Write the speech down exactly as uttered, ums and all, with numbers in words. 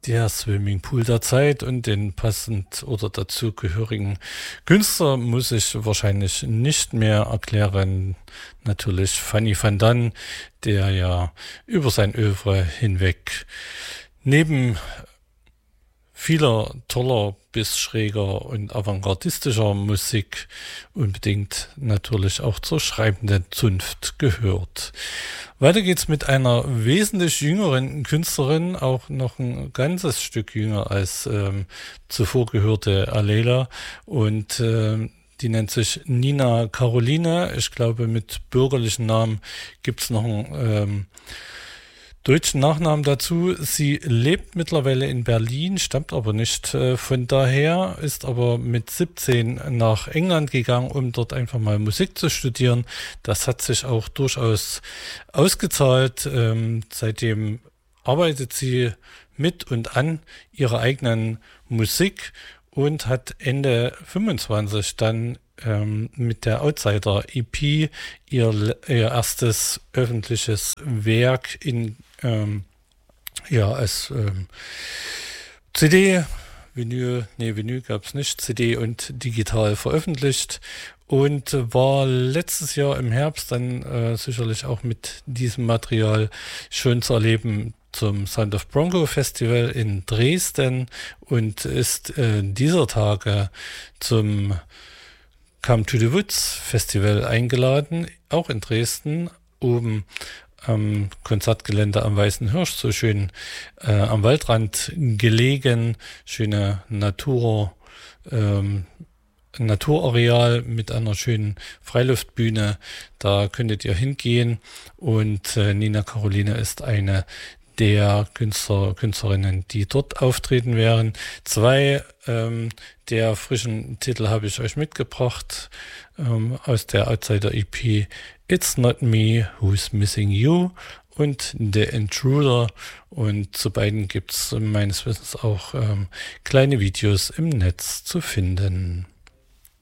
der Swimmingpool der Zeit und den passend oder dazugehörigen Künstler muss ich wahrscheinlich nicht mehr erklären. Natürlich Fanny van Dan, der ja über sein Œuvre hinweg neben vieler toller bis schräger und avantgardistischer Musik unbedingt natürlich auch zur schreibenden Zunft gehört. Weiter geht's mit einer wesentlich jüngeren Künstlerin, auch noch ein ganzes Stück jünger als ähm, zuvor gehörte Alela, und äh, die nennt sich Nina Caroline. Ich glaube, mit bürgerlichen Namen gibt's noch einen ähm, deutschen Nachnamen dazu. Sie lebt mittlerweile in Berlin, stammt aber nicht äh, von daher, ist aber mit siebzehn nach England gegangen, um dort einfach mal Musik zu studieren. Das hat sich auch durchaus ausgezahlt. Ähm, seitdem arbeitet sie mit und an ihrer eigenen Musik und hat Ende fünfundzwanzig dann ähm, mit der Outsider-E P ihr, ihr erstes öffentliches Werk in ähm, ja als ähm, C D, Vinyl, nee, Vinyl gab's nicht, C D und digital veröffentlicht und war letztes Jahr im Herbst dann äh, sicherlich auch mit diesem Material schön zu erleben zum Sound of Bronco Festival in Dresden und ist äh, dieser Tage zum Come to the Woods Festival eingeladen, auch in Dresden, oben am Konzertgelände am Weißen Hirsch, so schön äh, am Waldrand gelegen, schöne Natur, ähm, Naturareal mit einer schönen Freiluftbühne, da könntet ihr hingehen und äh, Nina Caroline ist eine der Künstler, Künstlerinnen, die dort auftreten werden. Zwei ähm, der frischen Titel habe ich euch mitgebracht ähm, aus der Outsider-E P It's Not Me Who's Missing You und The Intruder. Und zu beiden gibt es meines Wissens auch ähm, kleine Videos im Netz zu finden.